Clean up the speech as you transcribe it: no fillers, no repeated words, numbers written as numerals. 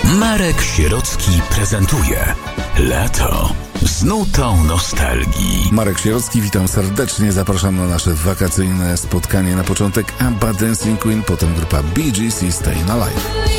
Marek Sierocki prezentuje Lato z nutą nostalgii. Marek Sierocki, witam serdecznie. Zapraszam na nasze wakacyjne spotkanie. Na początek ABBA Dancing Queen, potem grupa Bee Gees i Stayin' Alive.